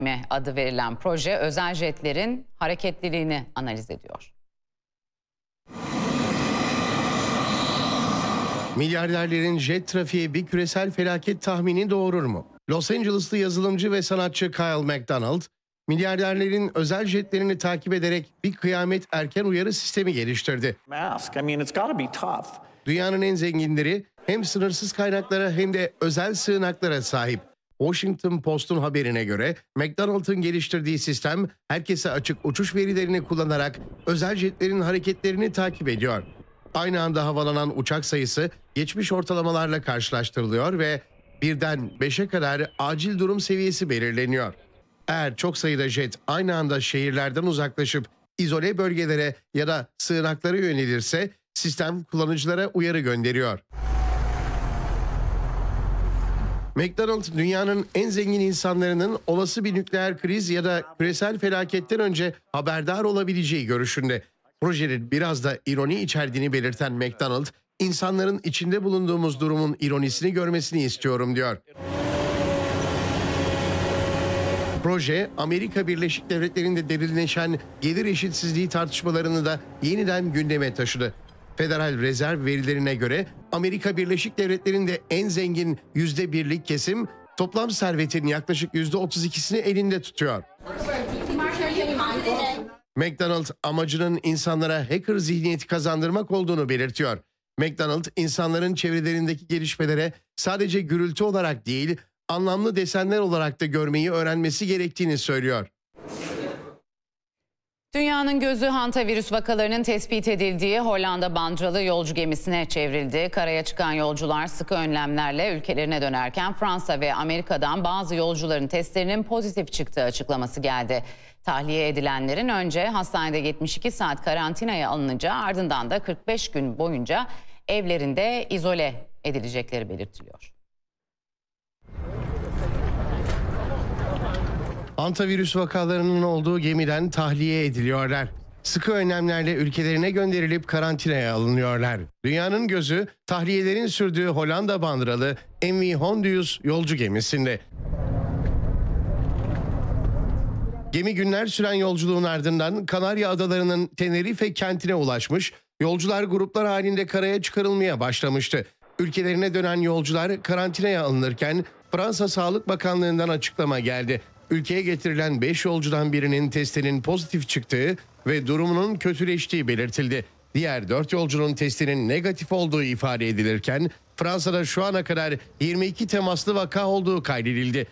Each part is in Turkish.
adı verilen proje özel jetlerin hareketliliğini analiz ediyor. Milyarderlerin jet trafiği bir küresel felaket tahmini doğurur mu? Los Angeles'lı yazılımcı ve sanatçı Kyle MacDonald, milyarderlerin özel jetlerini takip ederek bir kıyamet erken uyarı sistemi geliştirdi. Dünyanın en zenginleri hem sınırsız kaynaklara hem de özel sığınaklara sahip. Washington Post'un haberine göre McDonald'ın geliştirdiği sistem herkese açık uçuş verilerini kullanarak özel jetlerin hareketlerini takip ediyor. Aynı anda havalanan uçak sayısı geçmiş ortalamalarla karşılaştırılıyor ve birden 5'e kadar acil durum seviyesi belirleniyor. Eğer çok sayıda jet aynı anda şehirlerden uzaklaşıp izole bölgelere ya da sığınaklara yönelirse sistem kullanıcılara uyarı gönderiyor. McDonald, dünyanın en zengin insanlarının olası bir nükleer kriz ya da küresel felaketten önce haberdar olabileceği görüşünde. Projenin biraz da ironi içerdiğini belirten McDonald, insanların içinde bulunduğumuz durumun ironisini görmesini istiyorum diyor. Proje, Amerika Birleşik Devletleri'nde derinleşen gelir eşitsizliği tartışmalarını da yeniden gündeme taşıdı. Federal Rezerv verilerine göre Amerika Birleşik Devletleri'nde en zengin %1'lik kesim toplam servetin yaklaşık %32'sini elinde tutuyor. McDonald amacının insanlara hacker zihniyeti kazandırmak olduğunu belirtiyor. McDonald insanların çevrelerindeki gelişmelere sadece gürültü olarak değil, anlamlı desenler olarak da görmeyi öğrenmesi gerektiğini söylüyor. Dünyanın gözü hantavirüs vakalarının tespit edildiği Hollanda bandralı yolcu gemisine çevrildi. Karaya çıkan yolcular sıkı önlemlerle ülkelerine dönerken Fransa ve Amerika'dan bazı yolcuların testlerinin pozitif çıktığı açıklaması geldi. Tahliye edilenlerin önce hastanede 72 saat karantinaya alınacağı, ardından da 45 gün boyunca evlerinde izole edilecekleri belirtiliyor. Hantavirüs vakalarının olduğu gemiden tahliye ediliyorlar. Sıkı önlemlerle ülkelerine gönderilip karantinaya alınıyorlar. Dünyanın gözü tahliyelerin sürdüğü Hollanda bandralı MV Hondius yolcu gemisinde. Gemi günler süren yolculuğun ardından Kanarya Adaları'nın Tenerife kentine ulaşmış, yolcular gruplar halinde karaya çıkarılmaya başlamıştı. Ülkelerine dönen yolcular karantinaya alınırken Fransa Sağlık Bakanlığı'ndan açıklama geldi. Ülkeye getirilen 5 yolcudan birinin testinin pozitif çıktığı ve durumunun kötüleştiği belirtildi. Diğer 4 yolcunun testinin negatif olduğu ifade edilirken Fransa'da şu ana kadar 22 temaslı vaka olduğu kaydedildi.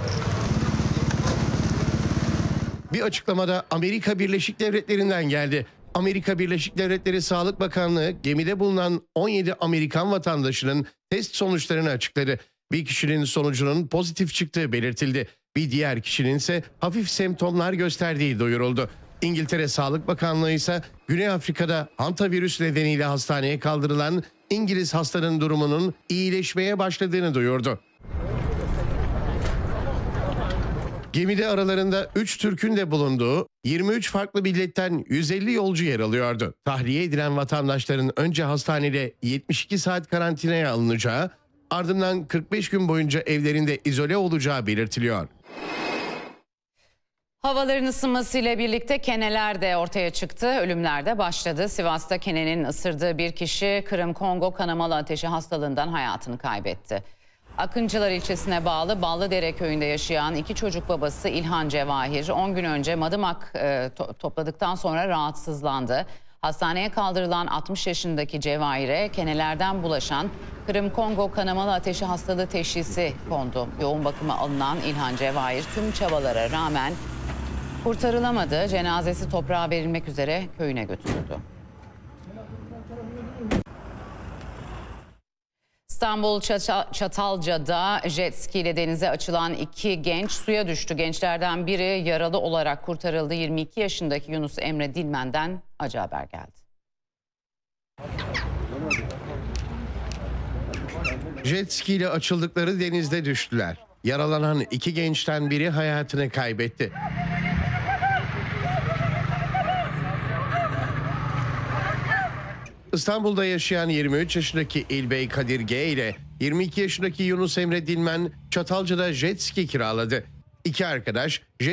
Bir açıklamada Amerika Birleşik Devletleri'nden geldi. Amerika Birleşik Devletleri Sağlık Bakanlığı gemide bulunan 17 Amerikan vatandaşının test sonuçlarını açıkladı. Bir kişinin sonucunun pozitif çıktığı belirtildi. Bir diğer kişinin ise hafif semptomlar gösterdiği duyuruldu. İngiltere Sağlık Bakanlığı ise Güney Afrika'da hantavirüs nedeniyle hastaneye kaldırılan İngiliz hastanın durumunun iyileşmeye başladığını duyurdu. Gemide aralarında 3 Türk'ün de bulunduğu 23 farklı milletten 150 yolcu yer alıyordu. Tahliye edilen vatandaşların önce hastanede 72 saat karantinaya alınacağı, ardından 45 gün boyunca evlerinde izole olacağı belirtiliyor. Havaların ısınmasıyla birlikte keneler de ortaya çıktı. Ölümler de başladı. Sivas'ta kenenin ısırdığı bir kişi Kırım-Kongo kanamalı ateşi hastalığından hayatını kaybetti. Akıncılar ilçesine bağlı Ballıdere köyünde yaşayan 2 çocuk babası İlhan Cevahir 10 gün önce madımak topladıktan sonra rahatsızlandı. Hastaneye kaldırılan 60 yaşındaki Cevahir'e kenelerden bulaşan Kırım-Kongo kanamalı ateşi hastalığı teşhisi kondu. Yoğun bakıma alınan İlhan Cevahir tüm çabalara rağmen kurtarılamadı. Cenazesi toprağa verilmek üzere köyüne götürüldü. İstanbul Çatalca'da jet ski ile denize açılan 2 genç suya düştü. Gençlerden biri yaralı olarak kurtarıldı. 22 yaşındaki Yunus Emre Dilmen'den acı haber geldi. Jet ski ile açıldıkları denizde düştüler. Yaralanan 2 gençten biri hayatını kaybetti. İstanbul'da yaşayan 23 yaşındaki İlbey Kadir G ile 22 yaşındaki Yunus Emre Dilmen Çatalca'da jet ski kiraladı. İki arkadaş